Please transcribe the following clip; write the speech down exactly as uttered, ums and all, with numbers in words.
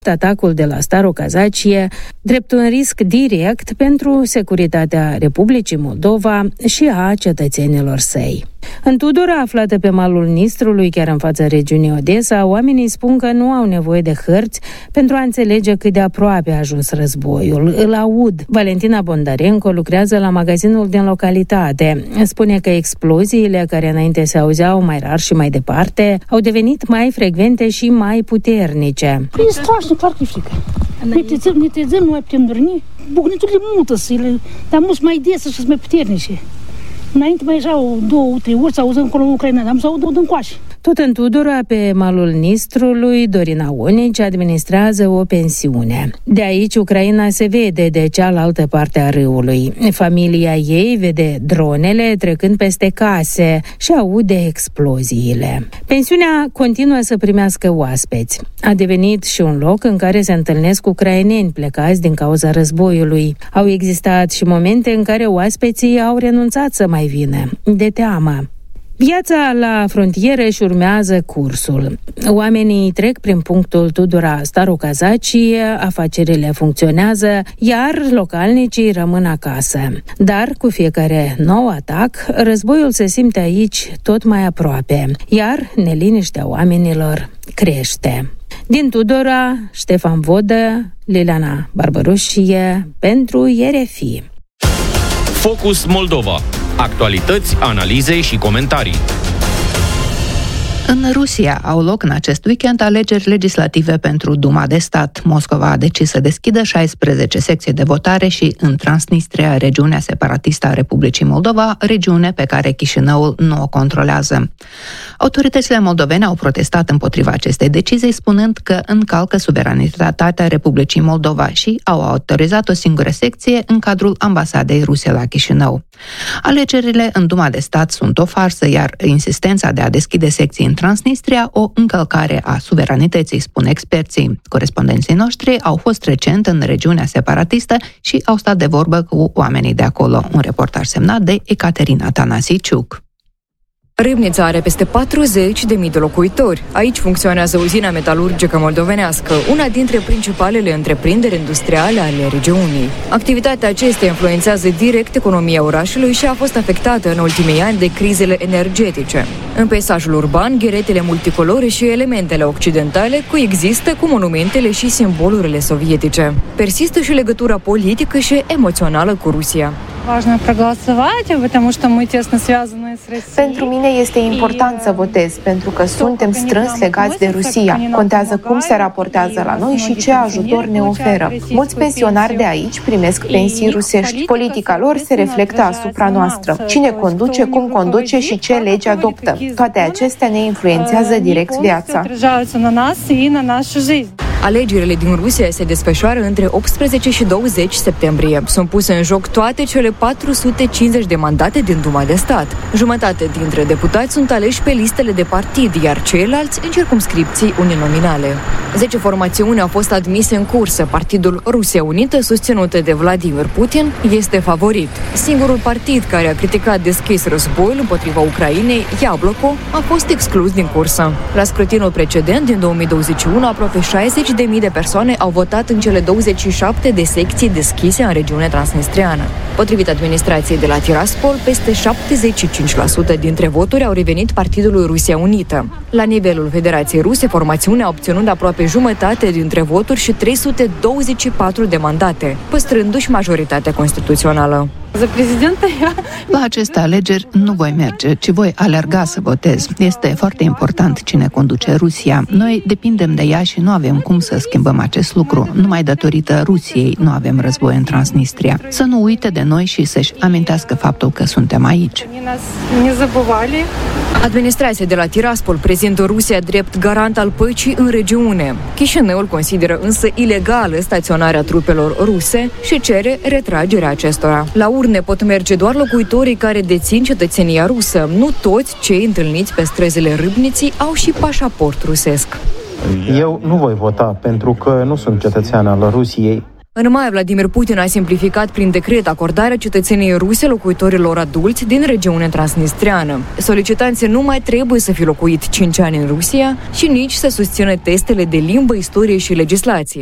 atacul de la Starokazacie drept un risc direct pentru securitatea Republicii Moldova și a cetățenilor săi. În Tudora, aflată pe malul Nistrului, chiar în fața regiunii Odessa, oamenii spun că nu au nevoie de hărți pentru a înțelege cât de aproape a ajuns războiul. Îl aud. Valentina Bondarenko lucrează la magazinul din localitate. Spune că exploziile, care înainte se auzeau mai rar și mai departe, au devenit mai frecvente și mai puternice. E strașnic, clar că e frică. Ne trezăm, ne trezăm, nu mai putem dormi. Bucniturile mută, dar mult mai des și mai puternice. Înainte mai erau două, trei ori, să auzăm acolo în Ucraina, dar am să aud încoace. Tot în Tudora, pe malul Nistrului, Dorina Onici administrează o pensiune. De aici, Ucraina se vede de cealaltă parte a râului. Familia ei vede dronele trecând peste case și aude exploziile. Pensiunea continuă să primească oaspeți. A devenit și un loc în care se întâlnesc ucraineni plecați din cauza războiului. Au existat și momente în care oaspeții au renunțat să mai vină, de teamă. Viața la frontieră își urmează cursul. Oamenii trec prin punctul Tudora-Starokazacie, afacerile funcționează, iar localnicii rămân acasă. Dar cu fiecare nou atac, războiul se simte aici tot mai aproape, iar neliniștea oamenilor crește. Din Tudora, Ștefan Vodă, Liliana Barbaroșie, pentru R F I. Focus Moldova. Actualități, analize și comentarii. În Rusia au loc în acest weekend alegeri legislative pentru Duma de stat. Moscova a decis să deschidă șaisprezece secții de votare și în Transnistria, regiunea separatistă a Republicii Moldova, regiune pe care Chișinăul nu o controlează. Autoritățile moldovene au protestat împotriva acestei decizii, spunând că încalcă suveranitatea Republicii Moldova și au autorizat o singură secție în cadrul ambasadei ruse la Chișinău. Alegerile în Duma de stat sunt o farsă, iar insistența de a deschide secții în Transnistria o încălcare a suveranității, spun experții. Corespondenții noștri au fost recent în regiunea separatistă și au stat de vorbă cu oamenii de acolo. Un reportaj semnat de Ecaterina Tanasiciuc. Râbnița are peste patruzeci de mii de locuitori. Aici funcționează uzina metalurgică moldovenească, una dintre principalele întreprinderi industriale ale regiunii. Activitatea acesteia influențează direct economia orașului și a fost afectată în ultimii ani de crizele energetice. În peisajul urban, gheretele multicolore și elementele occidentale coexistă cu monumentele și simbolurile sovietice. Persistă și legătura politică și emoțională cu Rusia. Pentru mine este important să votez, pentru că suntem strâns legați de Rusia. Contează cum se raportează la noi și ce ajutor ne oferă. Mulți pensionari de aici primesc pensii rusești. Politica lor se reflectă asupra noastră. Cine conduce, cum conduce și ce legi adoptă. Toate acestea ne influențează direct viața. Alegerile din Rusia se desfășoară între optsprezece și douăzeci septembrie. Sunt puse în joc toate cele patru sute cincizeci de mandate din Duma de stat. Jumătate dintre deputați sunt aleși pe listele de partid, iar ceilalți în circumscripții uninominale. Zece formațiuni au fost admise în cursă. Partidul Rusia Unită, susținută de Vladimir Putin, este favorit. Singurul partid care a criticat deschis războiul împotriva Ucrainei, Iabloko, a fost exclus din cursă. La scrutinul precedent, din două mii douăzeci și unu, aproape șaizeci de mii de persoane au votat în cele douăzeci și șapte de secții deschise în regiunea transnistriană. Potrivit administrației de la Tiraspol, peste șaptezeci și cinci la sută dintre voturi au revenit Partidului Rusia Unită. La nivelul Federației Ruse, formațiunea a obținut aproape jumătate dintre voturi și trei sute douăzeci și patru de mandate, păstrându-și majoritatea constituțională. La aceste alegeri nu voi merge, ci voi alerga să votez. Este foarte important cine conduce Rusia. Noi depindem de ea și nu avem cum să schimbăm acest lucru. Numai datorită Rusiei nu avem război în Transnistria. Să nu uite de noi și să-și amintească faptul că suntem aici. Administrația de la Tiraspol prezintă Rusia drept garant al păcii în regiune. Chișinăul consideră însă ilegală staționarea trupelor ruse și cere retragerea acestora. La urne pot merge doar locuitorii care dețin cetățenia rusă. Nu toți cei întâlniți pe străzile Râbniții au și pașaport rusesc. Eu nu voi vota pentru că nu sunt cetățean al Rusiei. În mai, Vladimir Putin a simplificat prin decret acordarea cetățeniei ruse locuitorilor adulți din regiunea transnistreană. Solicitanții nu mai trebuie să fi locuit cinci ani în Rusia și nici să susțină testele de limbă, istorie și legislație.